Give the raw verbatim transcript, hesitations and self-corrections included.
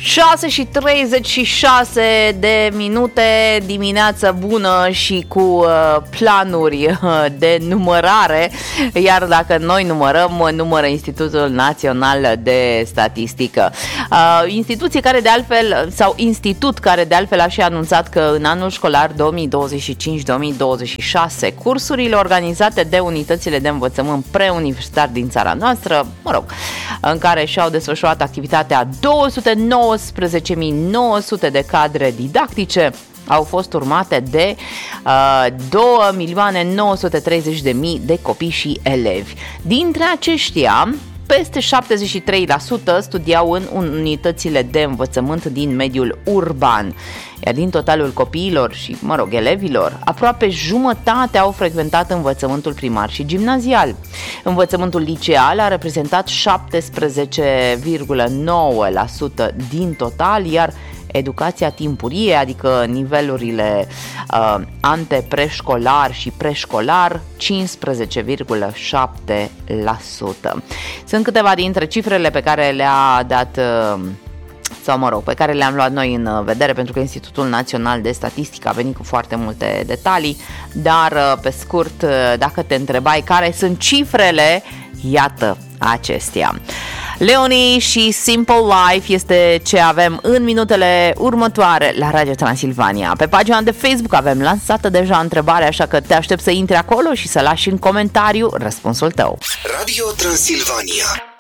șase și treizeci și șase de minute, dimineață bună și cu uh, planuri de numărare, iar dacă noi numărăm, numără Institutul Național de Statistică. Uh, instituție care de altfel, sau institut care de altfel a și anunțat că în anul școlar două mii douăzeci și cinci două mii douăzeci și șase cursurile organizate de unitățile de învățământ preuniversitar din țara noastră, mă rog, în care și-au desfășurat activitatea două sute nouăsprezece mii nouă sute de cadre didactice, au fost urmate de uh, două milioane nouă sute treizeci de mii de copii și elevi. Dintre aceștia, peste șaptezeci și trei la sută studiau în unitățile de învățământ din mediul urban, iar din totalul copiilor și, mă rog, elevilor, aproape jumătate au frecventat învățământul primar și gimnazial. Învățământul liceal a reprezentat șaptesprezece virgulă nouă la sută din total, iar educația timpurie, adică nivelurile uh, antepreșcolar și preșcolar, cincisprezece virgulă șapte la sută. Sunt câteva dintre cifrele pe care le-a dat, uh, sau mă rog, pe care le-am luat noi în vedere, pentru că Institutul Național de Statistică a venit cu foarte multe detalii, dar uh, pe scurt, uh, dacă te întrebai care sunt cifrele, iată acestea. Leonie și Simple Life este ce avem în minutele următoare la Radio Transilvania. Pe pagina de Facebook avem lansată deja întrebarea, așa că te aștept să intri acolo și să lași în comentariu răspunsul tău. Radio Transilvania.